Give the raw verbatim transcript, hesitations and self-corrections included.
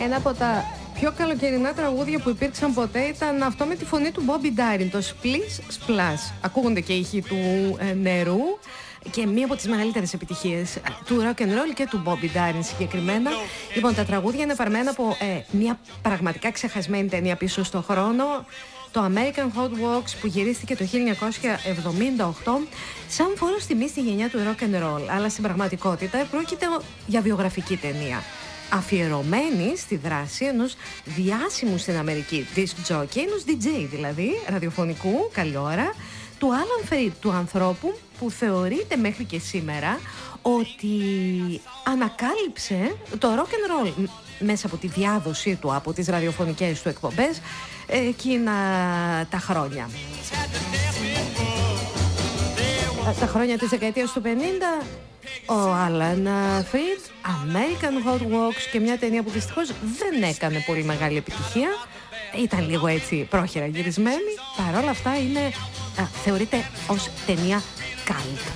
ένα από τα πιο καλοκαιρινά τραγούδια που υπήρξαν ποτέ ήταν αυτό με τη φωνή του Bobby Darin, το Splish Splash. Ακούγονται και οι ήχοι του ε, νερού και μία από τις μεγαλύτερες επιτυχίες του rock and roll και του Bobby Darin συγκεκριμένα. Λοιπόν, τα τραγούδια είναι παρμένα από ε, μία πραγματικά ξεχασμένη ταινία πίσω στον χρόνο, το American Hot Walks, που γυρίστηκε το χίλια εννιακόσια εβδομήντα οκτώ σαν φόρος τιμής στη γενιά του rock and roll, αλλά στην πραγματικότητα πρόκειται για βιογραφική ταινία, αφιερωμένη στη δράση ενός διάσημου στην Αμερική disc jockey, ενός ντι τζέι δηλαδή, ραδιοφωνικού, καλή ώρα, του Alan Freed, του ανθρώπου που θεωρείται μέχρι και σήμερα ότι ανακάλυψε το rock and roll μέσα από τη διάδοσή του από τις ραδιοφωνικές του εκπομπές εκείνα τα χρόνια. Τα χρόνια της δεκαετίας του πενήντα, ο Alan Freed, American Hot Walks, και μια ταινία που δυστυχώς δεν έκανε πολύ μεγάλη επιτυχία. Ήταν λίγο έτσι πρόχειρα γυρισμένη. Παρ' όλα αυτά είναι, α, θεωρείται ως ταινία cult.